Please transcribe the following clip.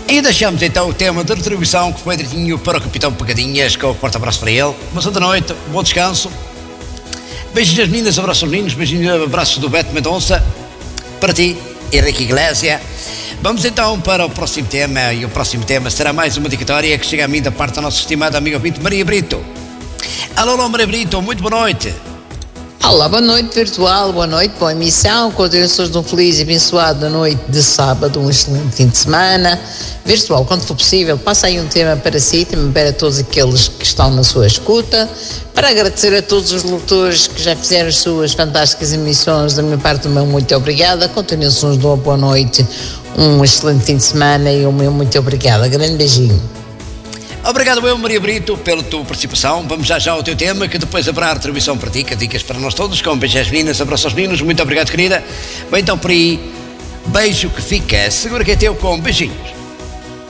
E deixamos então o tema da retribuição, que foi direitinho para o Capitão Pegadinhas, com o forte abraço para ele. Uma santa noite, bom descanso. Beijinhos das meninas, abraços aos meninos, beijinhos, abraços do Beto Mendonça, para ti, Henrique Iglesias. Vamos então para o próximo tema, e o próximo tema será mais uma dedicatória que chega a mim da parte da nossa estimada amiga ouvinte Maria Brito. Alô, Maria Brito, muito boa noite. Olá, boa noite virtual, boa noite, boa emissão, continuações de um feliz e abençoado noite de sábado, um excelente fim de semana. Virtual, quando for possível, passa aí um tema para si, também para todos aqueles que estão na sua escuta, para agradecer a todos os locutores que já fizeram as suas fantásticas emissões, da minha parte, o meu muito obrigada, continuações de uma boa noite, um excelente fim de semana e o meu muito obrigada, grande beijinho. Obrigado eu, Maria Brito, pela tua participação. Vamos já ao teu tema, que depois haverá retribuição para ti, que dicas para nós todos, com beijos às meninas, abraços aos meninos, muito obrigado, querida. Bem, então por aí, beijo que fica, segura que é teu, com beijinhos.